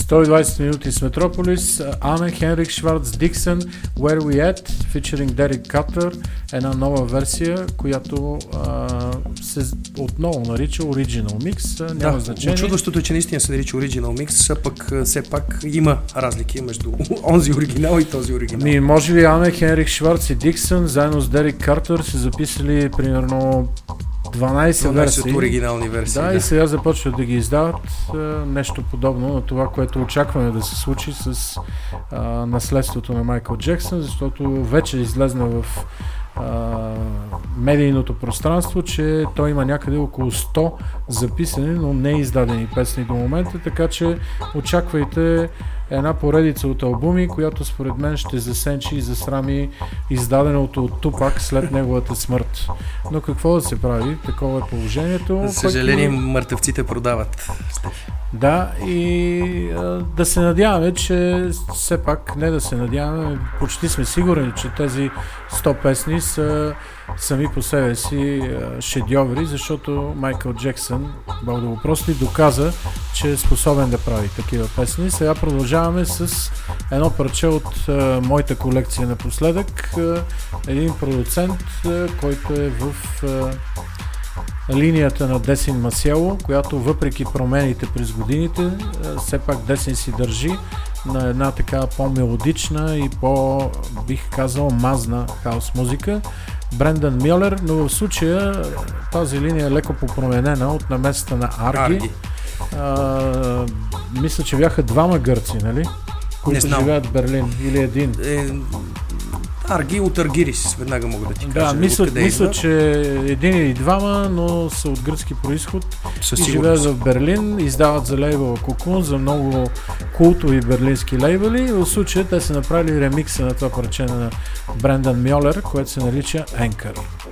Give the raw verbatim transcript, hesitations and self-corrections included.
сто и двайсет минути с Метрополис, Аме, Хенрик Шварц, Диксън, Where We At, featuring Derek Carter, една нова версия, която а, се отново нарича Original Mix, няма да, значение. Очудващото е, че наистина се нарича Original Mix, а пък все пак има разлики между онзи оригинал и този оригинал. Ми, може би Аме, Хенрик Шварц и Диксън заедно с Дерек Картер са записали примерно дванайсет версии. оригинални версии. Да, да, и сега започват да ги издават а, нещо подобно на това, което очакваме да се случи с а, наследството на Майкъл Джексън, защото вече излезна в а, медийното пространство, че той има някъде около сто записани, но не издадени песни до момента, така че очаквайте една поредица от албуми, която според мен ще засенчи и засрами издаденото от Тупак след неговата смърт. Но какво да се прави? Такова е положението. За съжаление, който... мъртъвците продават. Да, и а, да се надяваме, че все пак, не да се надяваме, почти сме сигурни, че тези сто песни са сами по себе си а, шедьоври, защото Майкъл Джексън, Бог да го прости, доказа, че е способен да прави такива песни. Сега продължаваме с едно парче от а, моята колекция напоследък. А, един продуцент, а, който е в а, линията на Десин Масело, която въпреки промените през годините, все пак Десин си държи на една така по-мелодична и по, бих казал, мазна хаус музика. Брендан Мюлер, но в случая тази линия е леко попроменена от намесата на Арги. Арги. А, мисля, че бяха двама гърци, нали? Които живеят в Берлин, или един. Е... Арги от Аргирис, веднага мога да ти кажа. Да, мисля, мисля че един или двама, но са от гръцки происход и живеят в Берлин, издават за лейбъла Cocoon, за много култови берлински лейбъли. В случая те са направили ремикса на това парче на Брендан Мюлер, което се нарича Anchor.